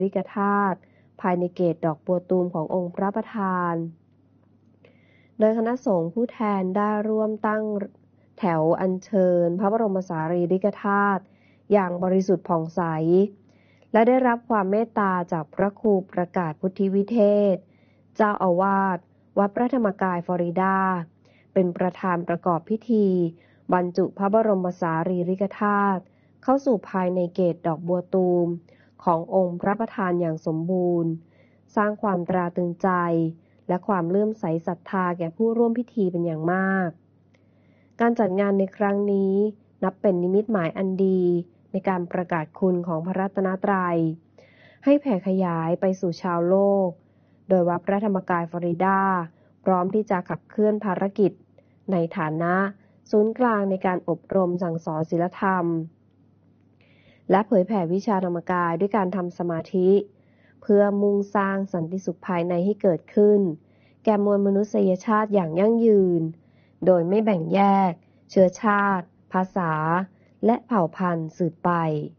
ริกธาตุภายในเกศดอกบัวตูมขององค์พระประธานโดยคณะสงฆ์ผู้แทนได้ร่วมตั้งแถวอัญเชิญพระบรมสารีริกธาตุอย่างบริสุทธิ์ผ่องใสและได้รับความเมตตาจากพระครูประกาศพุทธิวิเทศเจ้าอาวาสวัดพระธรรมกายฟลอริดาเป็นประธานประกอบพิธีบรรจุพระบรมสารีริกธาตุเข้าสู่ภายในเกศดอกบัวตูมขององค์พระประธานอย่างสมบูรณ์สร้างความตราตรึงใจและความเลื่อมใสศรัทธาแก่ผู้ร่วมพิธีเป็นอย่างมากการจัดงานในครั้งนี้นับเป็นนิมิตหมายอันดีในการประกาศคุณของพระรัตนตรัยให้แผ่ขยายไปสู่ชาวโลกโดยวัดพระธรรมกายฟลอริดาพร้อมที่จะขับเคลื่อนภารกิจในฐานะศูนย์กลางในการอบรมสั่งสอนศีลธรรมและเผยแผ่วิชาธรรมกายด้วยการทำสมาธิเพื่อมุ่งสร้างสันติสุขภายในให้เกิดขึ้นแก่มวลมนุษยชาติอย่างยั่งยืนโดยไม่แบ่งแยกเชื้อชาติภาษาและเผ่าพันธุ์สืบไป